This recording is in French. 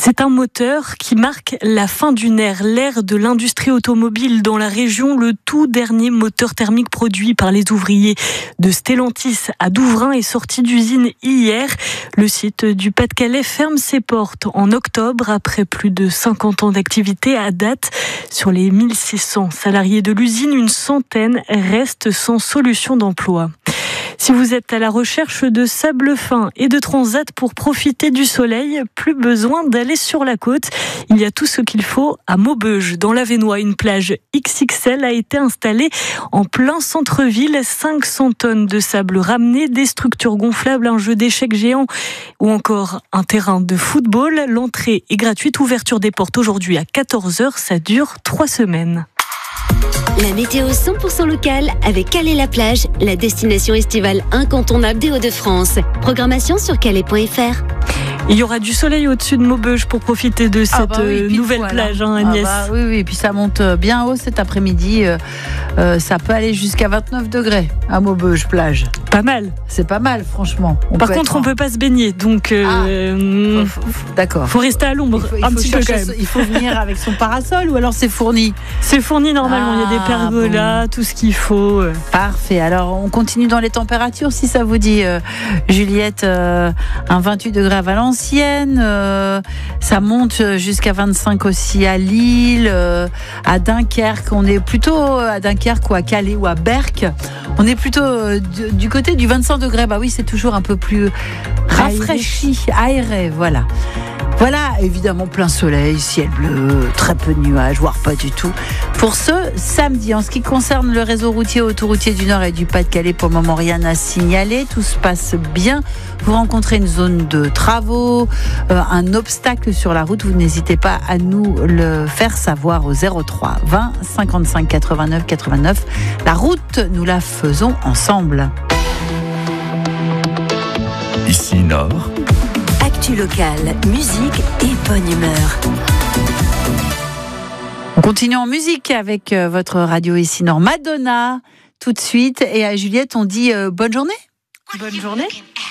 C'est un moteur qui marque la fin d'une ère, l'ère de l'industrie automobile dans la région. Le tout dernier moteur thermique produit par les ouvriers de Stellantis à Douvrin est sorti d'usine hier. Le site du Pas-de-Calais ferme ses portes en octobre après plus de 50 ans d'activité. À date, sur les 1600 salariés de l'usine, une centaine restent sans solution d'emploi. Si vous êtes à la recherche de sable fin et de transat pour profiter du soleil, plus besoin d'aller sur la côte. Il y a tout ce qu'il faut à Maubeuge. Dans l'Avesnois, une plage XXL a été installée en plein centre-ville. 500 tonnes de sable ramené, des structures gonflables, un jeu d'échecs géant ou encore un terrain de football. L'entrée est gratuite. Ouverture des portes aujourd'hui à 14h. Ça dure 3 semaines. La météo 100% locale avec Calais-la-Plage, la destination estivale incontournable des Hauts-de-France. Programmation sur calais.fr. Il y aura du soleil au-dessus de Maubeuge pour profiter de cette nouvelle plage, Agnès. Oui, puis ça monte bien haut cet après-midi. Ça peut aller jusqu'à 29 degrés à Maubeuge plage. Pas mal. C'est pas mal, franchement. Par contre, on peut pas se baigner, donc d'accord. Faut rester à l'ombre un petit peu quand même. Il faut venir avec son parasol ou alors c'est fourni? C'est fourni normalement. Il y a des pergolas, tout ce qu'il faut. Parfait. Alors on continue dans les températures, si ça vous dit, Juliette. Un 28 degrés à Valenciennes. Ça monte jusqu'à 25 aussi à Lille, à Dunkerque. On est plutôt à Dunkerque ou à Calais ou à Berck. On est plutôt du côté du 25 degrés. Bah oui, c'est toujours un peu plus rafraîchi, aéré, voilà. Voilà, évidemment, plein soleil, ciel bleu, très peu de nuages, voire pas du tout. Pour ce samedi, en ce qui concerne le réseau routier, autoroutier du Nord et du Pas-de-Calais, pour le moment, rien à signaler. Tout se passe bien. Vous rencontrez une zone de travaux, un obstacle sur la route, vous n'hésitez pas à nous le faire savoir au 03 20 55 89 89. La route, nous la faisons ensemble. Ici Nord. Actu locale, musique et bonne humeur. On continue en musique avec votre radio ici Nord. Madonna, tout de suite. Et à Juliette, on dit bonne journée. Bonne journée.